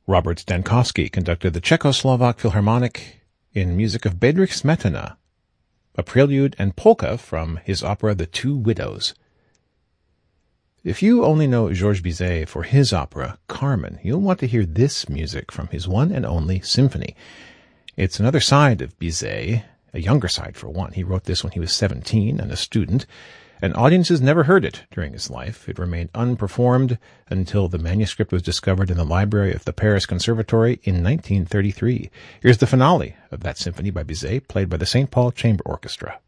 Robert Stankowski conducted the Czechoslovak Philharmonic in music of Bedřich Smetana, a prelude and polka from his opera The Two Widows. If you only know Georges Bizet for his opera, Carmen, you'll want to hear this music from his one and only symphony. It's another side of Bizet, a younger side for one. He wrote this when he was 17 and a student, and audiences never heard it during his life. It remained unperformed until the manuscript was discovered in the library of the Paris Conservatory in 1933. Here's the finale of that symphony by Bizet, played by the St. Paul Chamber Orchestra.